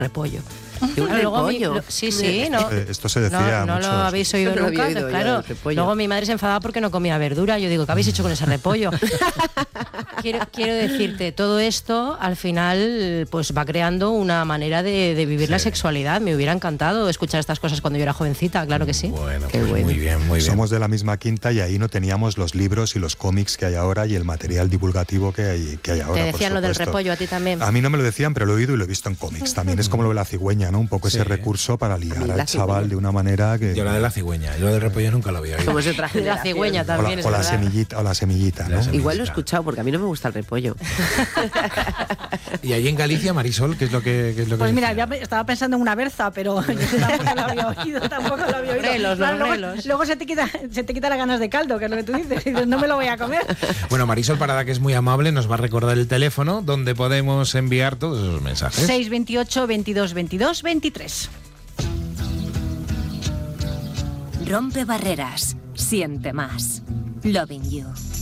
repollo. ¿Repollo? Sí, no. Esto se decía no mucho. lo habéis oído Siempre lo nunca. había oído Claro. Luego mi madre se enfadaba porque no comía verdura. Yo digo, ¿qué habéis hecho con ese repollo? quiero decirte, todo esto al final pues va creando una manera de vivir la sexualidad. Me hubiera encantado escuchar estas cosas cuando yo era jovencita, claro que sí. Bueno, Qué pues bueno. muy bien, muy bien. Somos de la misma quinta y ahí no teníamos los libros y los cómics que hay ahora y el material divulgativo que hay ahora. Te decían por lo del supuesto. repollo, a ti también. A mí no me lo decían, pero lo he oído y lo he visto en cómics. También es como lo de la cigüeña, ¿no? Un poco ese recurso para liar La al chaval cigüeña. de una manera que... Yo la de la cigüeña, yo la del repollo nunca lo había oído. Como es otra La generación. cigüeña también, es o la verdad. semillita, ¿no? Igual lo he escuchado porque a mí no me gusta el repollo. Y ahí en Galicia, Marisol, ¿qué es lo que Pues mira, decía? ya estaba pensando en una berza, pero yo tampoco lo había oído. Grelos, los grelos. Luego se te quita las ganas de caldo, que es lo que tú dices. Y dices, no me lo voy a comer. Bueno, Marisol Parada, que es muy amable, nos va a recordar el teléfono donde podemos enviar todos esos mensajes. 628 22 22 23. Rompe barreras, siente más. Loving You.